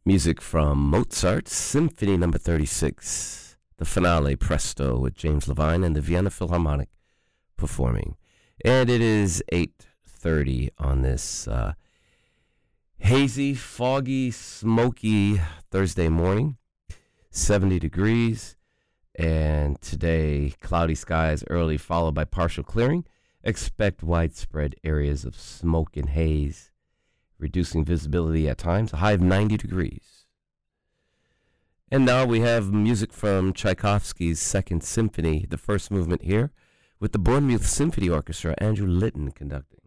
Music from Mozart's Symphony No. 36, the finale Presto with James Levine and the Vienna Philharmonic performing. And it is 8:30 on this hazy, foggy, smoky Thursday morning, 70 degrees. And today, cloudy skies early, followed by partial clearing. Expect widespread areas of smoke and haze, reducing visibility at times, a high of 90 degrees. And now we have music from Tchaikovsky's Second Symphony, the first movement here, with the Bournemouth Symphony Orchestra, Andrew Litton conducting.